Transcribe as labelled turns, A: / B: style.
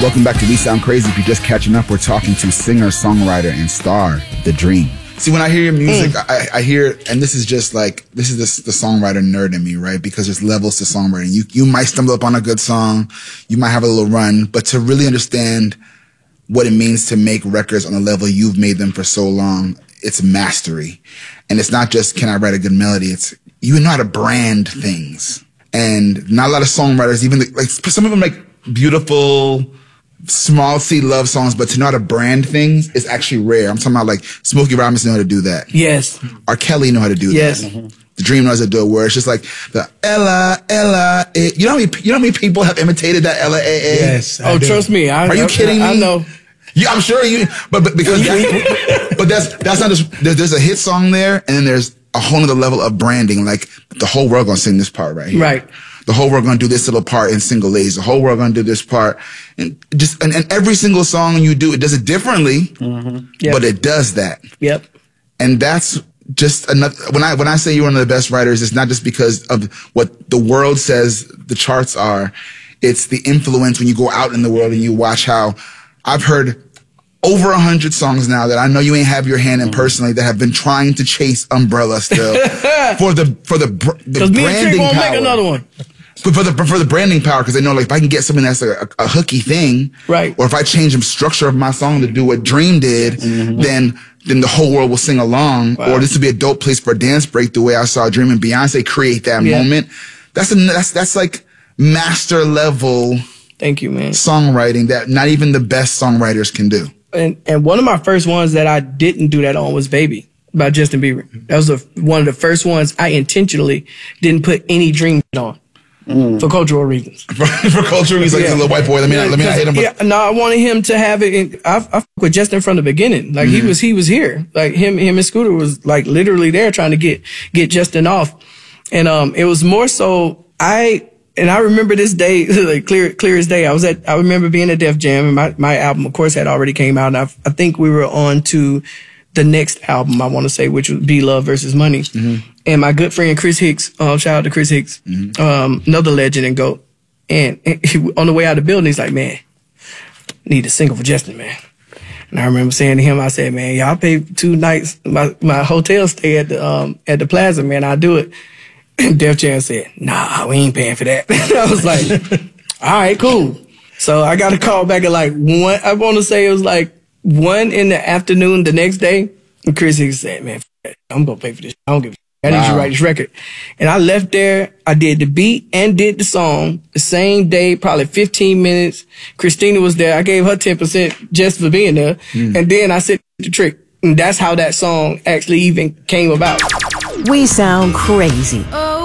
A: Welcome back to We Sound Crazy. If you're just catching up, we're talking to singer, songwriter, and star, The Dream. See, when I hear your music, I hear, and this is just like, this is the songwriter nerd in me, right? Because there's levels to songwriting. You might stumble up on a good song, you might have a little run, but to really understand what it means to make records on the level you've made them for so long, it's mastery. And it's not just, can I write a good melody? It's, you know how to brand things. And not a lot of songwriters, even like some of them make beautiful, small C love songs, but to know how to brand things is actually rare. I'm talking about like Smokey Robinson know how to do that.
B: Yes.
A: R. Kelly know how to do that. The Dream knows how to do it, where it's just like the Ella, you know how many people have imitated that Ella,
B: Yes. Trust me.
A: Are you kidding me?
B: I know.
A: Yeah, I'm sure you, but because but that's not just, there's a hit song there, and then there's a whole other level of branding. Like the whole world gonna sing this part right here.
B: Right.
A: The whole world gonna do this little part in single ladies. The whole world gonna do this part, and just and every single song you do, it does it differently, but it does that.
B: Yep.
A: And that's just another. When I say you're one of the best writers, it's not just because of what the world says the charts are. It's the influence when you go out in the world and you watch how I've heard over 100 songs now that I know you ain't have your hand in personally that have been trying to chase Umbrella still for the branding
B: won't
A: power.
B: Make another one.
A: For the branding power, because they know like if I can get something that's like a hooky thing,
B: right?
A: Or if I change the structure of my song to do what Dream did, then the whole world will sing along. Or this would be a dope place for a dance break. The way I saw Dream and Beyonce create that moment, that's like master level.
B: Thank you, man.
A: Songwriting that not even the best songwriters can do.
B: And one of my first ones that I didn't do that on was Baby by Justin Bieber. That was one of the first ones I intentionally didn't put any Dream on for cultural reasons.
A: For cultural reasons, like he's a little white boy. Let me not hit him.
B: Yeah, no, I wanted him to have it. I fuck with Justin from the beginning. Like he was here. Like him and Scooter was like literally there trying to get Justin off. And it was more so And I remember this day, like clear as day. I remember being at Def Jam, and my album, of course, had already came out. And I think we were on to the next album, I want to say, which was Be Love versus Money. And my good friend Chris Hicks, shout out to Chris Hicks, another legend and GOAT. And he, on the way out of the building, he's like, man, need a single for Justin, man. And I remember saying to him, I said, man, y'all pay 2 nights, my hotel stay at the Plaza, man, I'll do it. And Def Jam said, nah, we ain't paying for that. I was like, all right, cool. So I got a call back at like 1, I want to say it was like 1 in the afternoon the next day. And Chris Hicks said, man, I'm going to pay for this. I don't give a shit. I need you to write this record. And I left there. I did the beat and did the song the same day, probably 15 minutes. Christina was there. I gave her 10% just for being there. And then I said the trick. And that's how that song actually even came about.
C: We Sound Crazy.